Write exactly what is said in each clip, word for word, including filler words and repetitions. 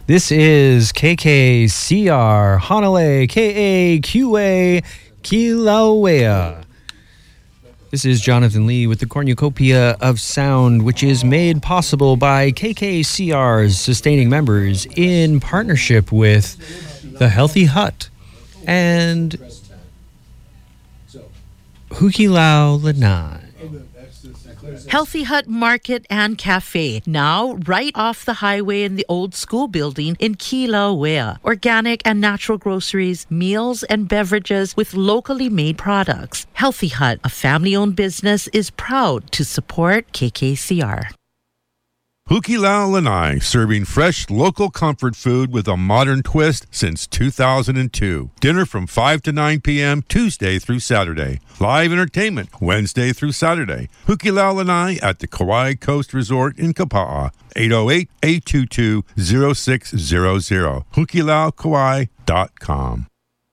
This is K K C R, Hanalei, K A Q A, Kilauea. This is Jonathan Lee with the Cornucopia of Sound, which is made possible by K K C R's sustaining members in partnership with The Healthy Hut and Hukilau Lanai. Healthy Hut Market and Cafe, now right off the highway in the old school building in Kilauea. Organic and natural groceries, meals and beverages with locally made products. Healthy Hut, a family-owned business, is proud to support K K C R. Hukilau Lanai, serving fresh local comfort food with a modern twist since two thousand two. Dinner from five to nine p.m. Tuesday through Saturday. Live entertainment Wednesday through Saturday. Hukilau Lanai at the Kauai Coast Resort in Kapa'a. eight oh eight, eight two two, oh six zero zero. hukilau kauai dot com.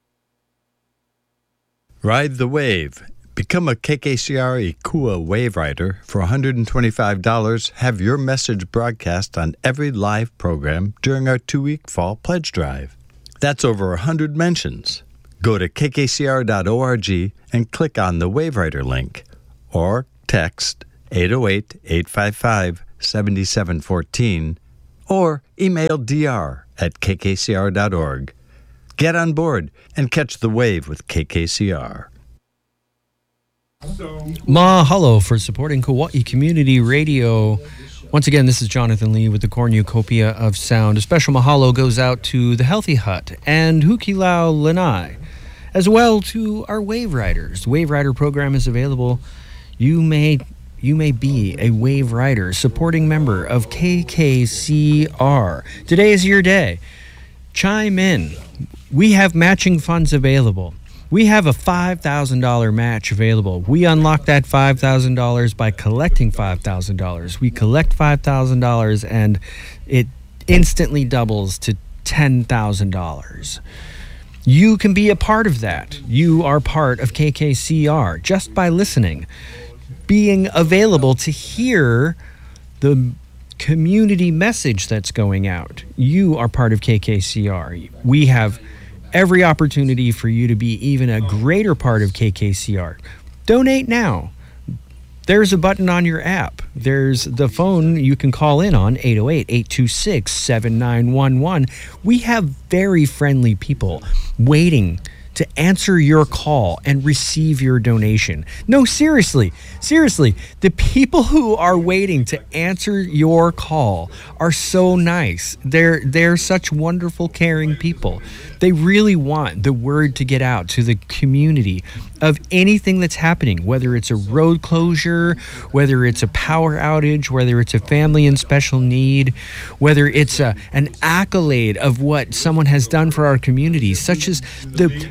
Ride the wave. Become a K K C R Ikua Wave Rider. For one hundred twenty-five dollars, have your message broadcast on every live program during our two-week fall pledge drive. That's over one hundred mentions. Go to k k c r dot org and click on the Wave Rider link. Or text eight oh eight, eight five five, seven seven one four or email d r at k k c r dot org. Get on board and catch the wave with K K C R. Mahalo for supporting Kauai Community Radio. Once again, this is Jonathan Lee with the Cornucopia of Sound. A special mahalo goes out to the Healthy Hut and Hukilau Lanai, as well to our Wave Riders. The Wave Rider program is available. You may you may be a Wave Rider, supporting member of K K C R. Today is your day. Chime in. We have matching funds available. We have a five thousand dollars match available. We unlock that five thousand dollars by collecting five thousand dollars. We collect five thousand dollars and it instantly doubles to ten thousand dollars. You can be a part of that. You are part of K K C R just by listening, being available to hear the community message that's going out. You are part of K K C R. We have every opportunity for you to be even a greater part of K K C R. Donate now. There's a button on your app. There's the phone you can call in on, eight oh eight, eight two six, seven nine one one. We have very friendly people waiting to answer your call and receive your donation. No, seriously, seriously, the people who are waiting to answer your call are so nice. They're they're such wonderful, caring people. They really want the word to get out to the community of anything that's happening, whether it's a road closure, whether it's a power outage, whether it's a family in special need, whether it's a, an accolade of what someone has done for our community, such as the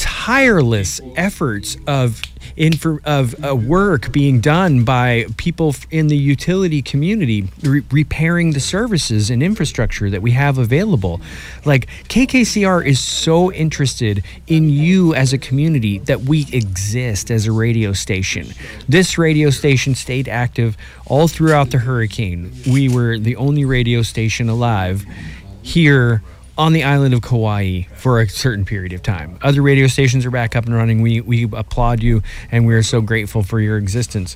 tireless efforts of infor, of uh, work being done by people in the utility community, re- repairing the services and infrastructure that we have available. Like, K K C R is so interested in you as a community that we exist as a radio station. This radio station stayed active all throughout the hurricane. We were the only radio station alive here on the island of Kauai for a certain period of time. Other radio stations are back up and running. We we applaud you, and we are so grateful for your existence.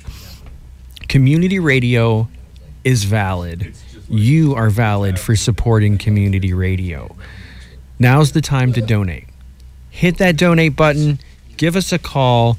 Community radio is valid. You are valid for supporting community radio. Now's the time to donate. Hit that donate button. Give us a call.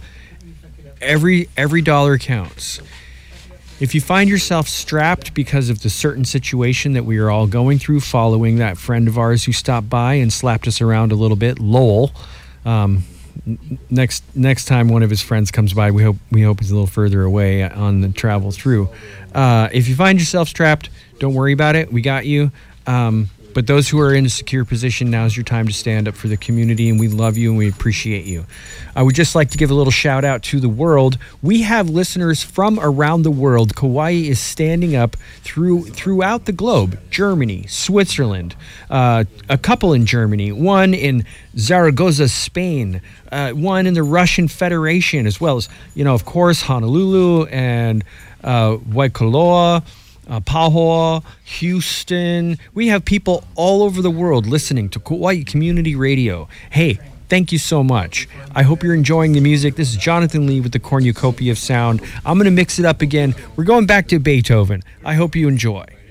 Every every dollar counts. If you find yourself strapped because of the certain situation that we are all going through following that friend of ours who stopped by and slapped us around a little bit, Lowell, um, n- next next time one of his friends comes by, we hope we hope he's a little further away on the travel through. Uh, if you find yourself strapped, don't worry about it. We got you. Um, But those who are in a secure position, now's your time to stand up for the community, and we love you and we appreciate you. I would just like to give a little shout out to the world. We have listeners from around the world. Kauai is standing up through throughout the globe. Germany, Switzerland, uh, a couple in Germany, one in Zaragoza, Spain, uh, one in the Russian Federation, as well as, you know, of course, Honolulu and uh, Waikoloa. uh, Pahoa, Houston. We have people all over the world listening to Kauai Community Radio. Hey, thank you so much. I hope you're enjoying the music. This is Jonathan Lee with the Cornucopia of Sound. I'm going to mix it up again. We're going back to Beethoven. I hope you enjoy.